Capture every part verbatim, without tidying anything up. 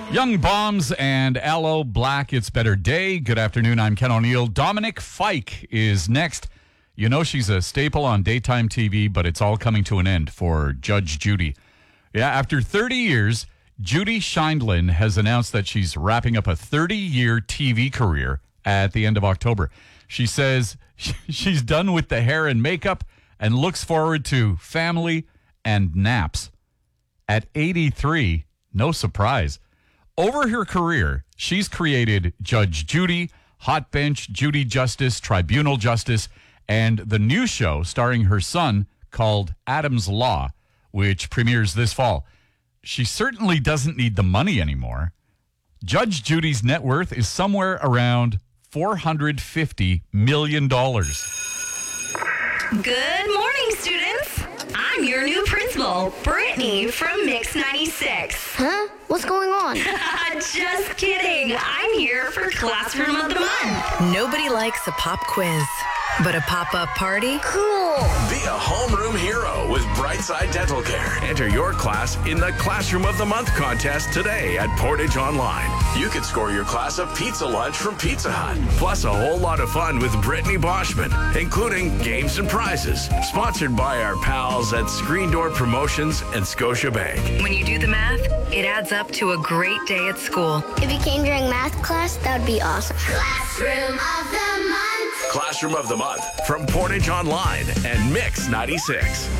Young Bombs and Aloe Black, It's Better Day. Good afternoon, I'm Ken O'Neill. Dominic Fike is next. You know she's a staple on daytime T V, but it's all coming to an end for Judge Judy. Yeah, after thirty years, Judy Sheindlin has announced that she's wrapping up a thirty-year T V career at the end of October. She says she's done with the hair and makeup and looks forward to family and naps. At eighty-three, no surprise. Over her career, she's created Judge Judy, Hot Bench, Judy Justice, Tribunal Justice, and the new show starring her son called Adam's Law, which premieres this fall. She certainly doesn't need the money anymore. Judge Judy's net worth is somewhere around four hundred fifty million dollars. Good morning, students. I'm your new principal, Brittany from Mix ninety-six. Huh? What's going on? Just kidding. I'm here for Classroom of the Month. Nobody likes a pop quiz, but a pop-up party? Cool. Be a homeroom hero with Brightside Dental Care. Enter your class in the Classroom of the Month contest today at Portage Online. You could score your class a pizza lunch from Pizza Hut, plus a whole lot of fun with Brittany Boschman, including games and prizes. Sponsored by our pals at Screen Door Promotions and Scotiabank. When you do the math, it adds up to a great day at school. If you came during math class, that would be awesome. Classroom of the Month. Classroom of the Month from Portage Online and Mix ninety-six.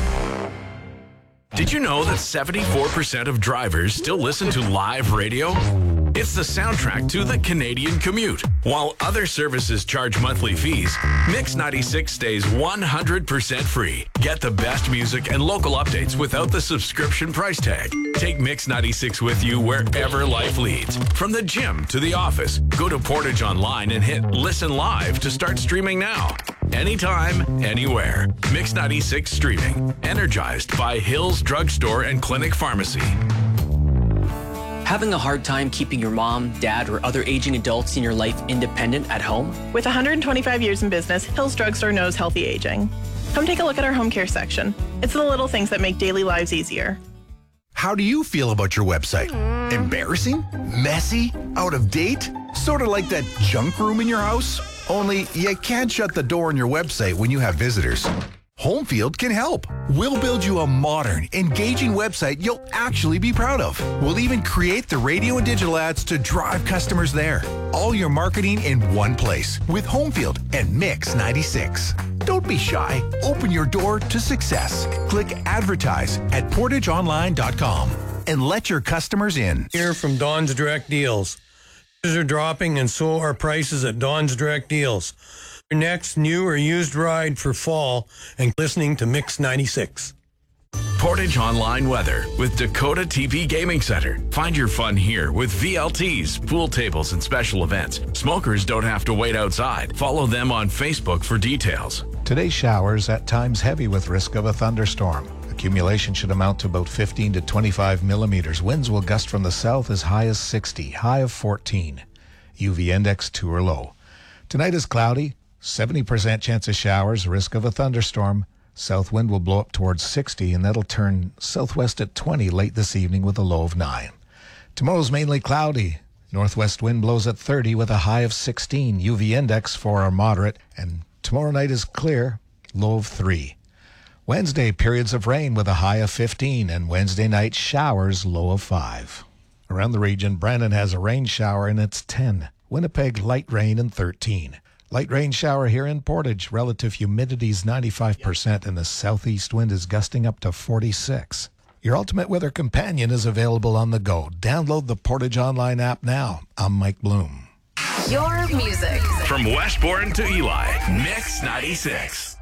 Did you know that seventy-four percent of drivers still listen to live radio? It's the soundtrack to the Canadian commute. While other services charge monthly fees, Mix ninety-six stays one hundred percent free. Get the best music and local updates without the subscription price tag. Take Mix ninety-six with you wherever life leads. From the gym to the office, go to Portage Online and hit Listen Live to start streaming now. Anytime, anywhere. Mix ninety-six streaming. Energized by Hills Drugstore and Clinic Pharmacy. Having a hard time keeping your mom, dad, or other aging adults in your life independent at home? With one hundred twenty-five years in business, Hills Drugstore knows healthy aging. Come take a look at our home care section. It's the little things that make daily lives easier. How do you feel about your website? Embarrassing? Messy? Out of date? Sort of like that junk room in your house? Only you can't shut the door on your website when you have visitors. Homefield can help. We'll build you a modern, engaging website you'll actually be proud of. We'll even create the radio and digital ads to drive customers there. All your marketing in one place with Homefield and Mix ninety-six. Don't be shy. Open your door to success. Click advertise at portage online dot com and let your customers in. Here from Don's Direct Deals. Prices are dropping and so are prices at Don's Direct Deals. Your next new or used ride for fall and listening to Mix ninety-six. Portage Online weather with Dakota T V Gaming Center. Find your fun here with V L Ts, pool tables, and special events. Smokers don't have to wait outside. Follow them on Facebook for details. Today's showers at times heavy with risk of a thunderstorm. Accumulation should amount to about fifteen to twenty-five millimeters. Winds will gust from the south as high as sixty, high of fourteen. U V index two or low. Tonight is cloudy. seventy percent chance of showers, risk of a thunderstorm. South wind will blow up towards sixty, and that'll turn southwest at twenty late this evening with a low of nine. Tomorrow's mainly cloudy. Northwest wind blows at thirty with a high of sixteen. U V index four or moderate. And tomorrow night is clear, low of three. Wednesday, periods of rain with a high of fifteen. And Wednesday night, showers, low of five. Around the region, Brandon has a rain shower, and it's ten. Winnipeg, light rain, and thirteen. Light rain shower here in Portage. Relative humidity is ninety-five percent, and the southeast wind is gusting up to forty-six. Your ultimate weather companion is available on the go. Download the Portage Online app now. I'm Mike Bloom. Your music. From Westbourne to Eli, Mix ninety-six.